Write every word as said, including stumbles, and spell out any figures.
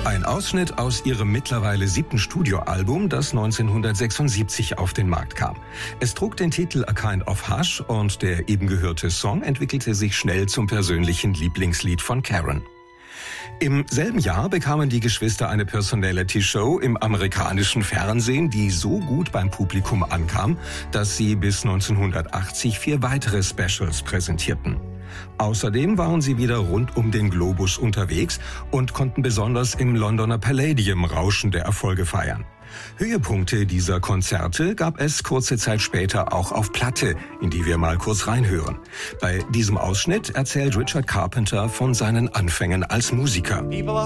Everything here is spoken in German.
Ein Ausschnitt aus ihrem mittlerweile siebten Studioalbum, das neunzehnhundertsechsundsiebzig auf den Markt kam. Es trug den Titel A Kind of Hush und der eben gehörte Song entwickelte sich schnell zum persönlichen Lieblingslied von Karen. Im selben Jahr bekamen die Geschwister eine Personality-Show im amerikanischen Fernsehen, die so gut beim Publikum ankam, dass sie bis neunzehnhundertachtzig vier weitere Specials präsentierten. Außerdem waren sie wieder rund um den Globus unterwegs und konnten besonders im Londoner Palladium rauschende Erfolge feiern. Höhepunkte dieser Konzerte gab es kurze Zeit später auch auf Platte, in die wir mal kurz reinhören. Bei diesem Ausschnitt erzählt Richard Carpenter von seinen Anfängen als Musiker.